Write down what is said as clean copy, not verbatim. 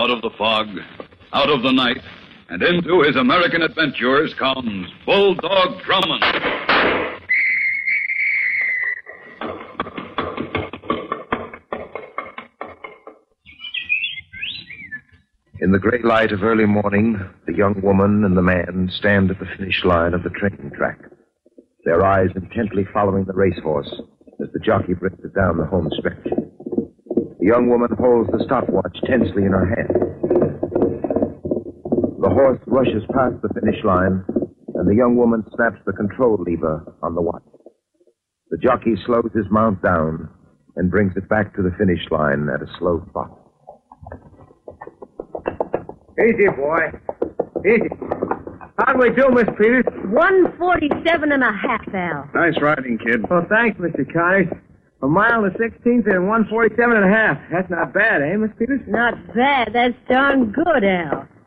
out of the fog, out of the night, and into his American adventures comes Bulldog Drummond. In the gray light of early morning, the young woman and the man stand at the finish line of the train track, their eyes intently following the racehorse as the jockey brings it down the home stretch. The young woman holds the stopwatch tensely in her hand. The horse rushes past the finish line, and the young woman snaps the control lever on the watch. The jockey slows his mount down and brings it back to the finish line at a slow trot. Easy, boy. Easy. How'd we do, Miss Peters? 147 and a half, Al. Nice riding, kid. Well, thanks, Mr. Connors. A mile to 16th and 147 and a half. That's not bad, eh, Miss Peters? Not bad. That's darn good, Al.